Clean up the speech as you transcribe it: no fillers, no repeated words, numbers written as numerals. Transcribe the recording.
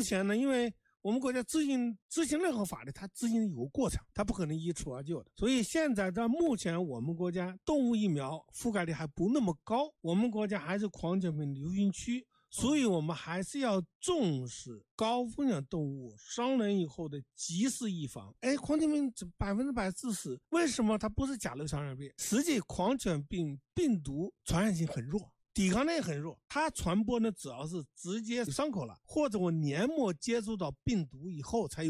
目前呢，因为我们国家执行任何法律，它执行有个过程，它不可能一蹴而就的。所以现在在目前我们国家动物疫苗覆盖率还不那么高，我们国家还是狂犬病流行区，所以我们还是要重视高风险动物伤人以后的及时预防。狂犬病100%致死，为什么它不是甲流传染病？实际狂犬病病毒传染性很弱，抵抗力很弱，它传播呢，只要是直接伤口了，或者我黏膜接触到病毒以后才有